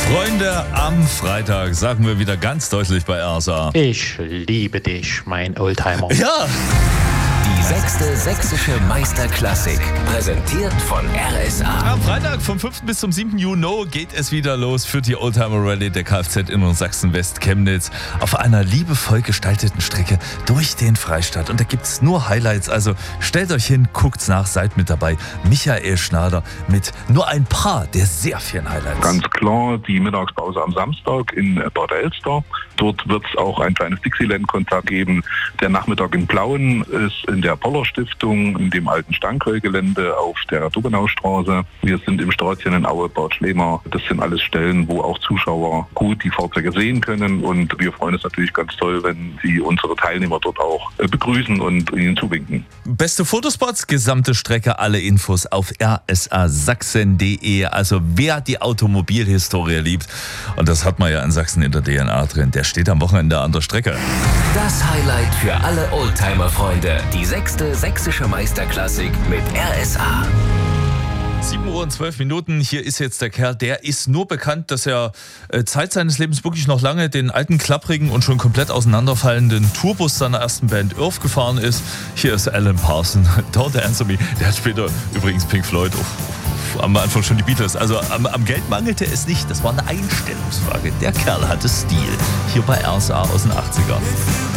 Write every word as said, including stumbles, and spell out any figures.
Freunde, am Freitag sagen wir wieder ganz deutlich bei R S A: Ich liebe dich, mein Oldtimer. Ja! Die sechste sächsische Meisterklassik, präsentiert von R S A. Am Freitag vom fünften bis zum siebten Juni geht es wieder los für die Oldtimer Rallye der Kfz in Sachsen-West Chemnitz auf einer liebevoll gestalteten Strecke durch den Freistaat. Und da gibt es nur Highlights, also stellt euch hin, guckt's nach, seid mit dabei. Michael Schnader mit nur ein paar der sehr vielen Highlights. Ganz klar die Mittagspause am Samstag in Bad Elster. Dort wird es auch ein kleines Dixieland-Konzert geben. Der Nachmittag in Plauen ist in der Poller Stiftung, in dem alten Stankheu-Gelände auf der Dobenaustraße. Wir sind im Sträußchen in Aue, Bad Schlema. Das sind alles Stellen, wo auch Zuschauer gut die Fahrzeuge sehen können. Und wir freuen uns natürlich ganz toll, wenn Sie unsere Teilnehmer dort auch begrüßen und ihnen zuwinken. Beste Fotospots, gesamte Strecke, alle Infos auf r s a sachsen punkt d e. Also wer die Automobilhistorie liebt, und das hat man ja in Sachsen in der D N A drin, der steht am Wochenende an der Strecke. Das Highlight für alle Oldtimer-Freunde. Die sechste sächsische Meisterklassik mit R S A. sieben Uhr und zwölf Minuten. Hier ist jetzt der Kerl, der ist nur bekannt, dass er äh, Zeit seines Lebens wirklich noch lange den alten, klapprigen und schon komplett auseinanderfallenden Tourbus seiner ersten Band Irv gefahren ist. Hier ist Alan Parsons, Don't Answer Me. Der hat später übrigens Pink Floyd, oh, am Anfang schon die Beatles. Also am, am Geld mangelte es nicht, das war eine Einstellungsfrage. Der Kerl hatte Stil. Hier bei R S A aus den achtziger.